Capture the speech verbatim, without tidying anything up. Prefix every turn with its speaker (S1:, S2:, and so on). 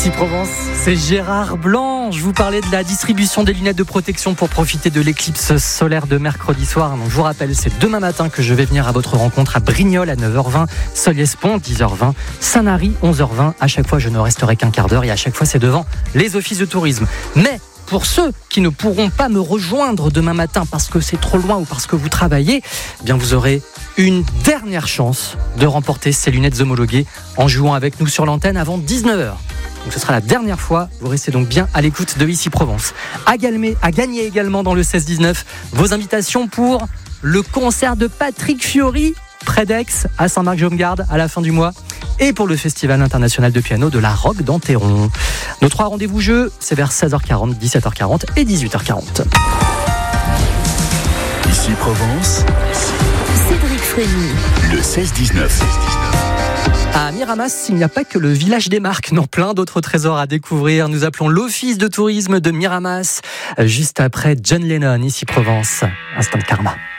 S1: Ici Provence, c'est Gérard Blanc. Je vous parlais de la distribution des lunettes de protection pour profiter de l'éclipse solaire de mercredi soir. Donc, je vous rappelle, c'est demain matin que je vais venir à votre rencontre à Brignoles à neuf heures vingt, Solliès-Pont dix heures vingt, Sanary onze heures vingt. À chaque fois, je ne resterai qu'un quart d'heure et à chaque fois, c'est devant les offices de tourisme. Mais pour ceux qui ne pourront pas me rejoindre demain matin parce que c'est trop loin ou parce que vous travaillez, eh bien vous aurez une dernière chance de remporter ces lunettes homologuées en jouant avec nous sur l'antenne avant dix-neuf heures. Donc ce sera la dernière fois. Vous restez donc bien à l'écoute de Ici Provence. À, galmer, à gagner également dans le seize dix-neuf vos invitations pour le concert de Patrick Fiori près d'Aix à Saint-Marc-Jaume-Garde à la fin du mois et pour le Festival international de piano de la Roque d'Enterron. Nos trois rendez-vous jeux, c'est vers seize heures quarante, dix-sept heures quarante et dix-huit heures quarante.
S2: Ici Provence,
S3: Cédric Frémy,
S2: le seize dix-neuf.
S1: À Miramas, il n'y a pas que le village des marques, non, plein d'autres trésors à découvrir. Nous appelons l'office de tourisme de Miramas, juste après John Lennon, Ici Provence. Instant Karma.